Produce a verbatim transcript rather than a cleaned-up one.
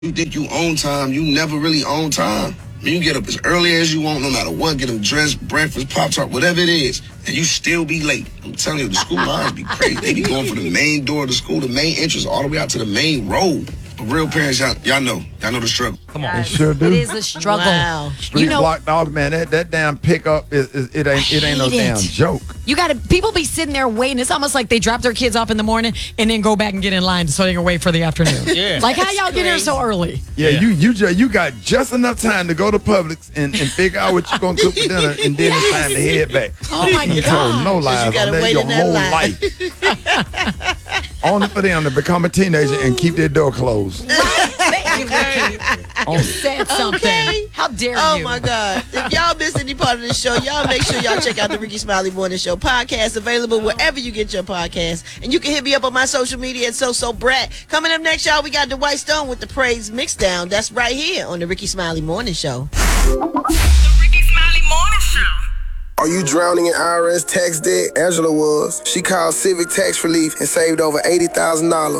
You think you own time, you never really own time. You can get up as early as you want, no matter what, get them dressed, breakfast, Pop-Tart, whatever it is, and you still be late. I'm telling you, the school lines be crazy. They be going for the main door of the school, the main entrance, all the way out to the main road. But real parents, y'all, y'all know. Y'all know the struggle. Come on. They sure do. It is a struggle. Wow. Street You know, block dog, man, that, that damn pickup, is, is it ain't it ain't no hate damn it. joke. You got to, people be sitting there waiting. It's almost like they drop their kids off in the morning and then go back and get in line so they can wait for the afternoon. Yeah. Like, how y'all get here so early? Yeah, Yeah. you you just, you got just enough time to go to Publix and, and figure out what you're going to cook for dinner, and then it's time to head back. Oh, my You God. told no lies you gotta on that wait your in that whole line. life. Only for them to become a teenager and keep their door closed. Thank you, Ricky. You Only. said something. Okay. How dare Oh you? my God. If y'all missed any part of the show, y'all make sure y'all check out the Ricky Smiley Morning Show podcast, available wherever you get your podcast. And you can hit me up on my social media at So So Brat. Coming up next, y'all, we got the White Stone with the Praise Mixdown. That's right here on the Ricky Smiley Morning Show. The Ricky Smiley Morning Show. Are you drowning in I R S tax debt? Angela was. She called Civic Tax Relief and saved over eighty thousand dollars.